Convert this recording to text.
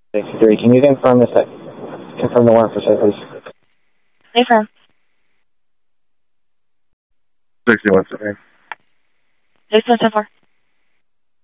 63. Can you confirm confirm the warrant for sale, please? Confirm. 61, sorry. 6174.